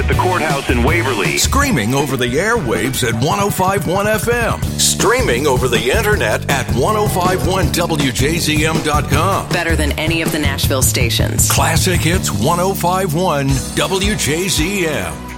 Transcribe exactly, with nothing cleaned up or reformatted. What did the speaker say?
the courthouse in Waverly. Screaming over the airwaves at one oh five point one F M. Streaming over the internet at ten fifty-one W J Z M dot com. Better than any of the Nashville stations. Classic Hits ten fifty-one W J Z M.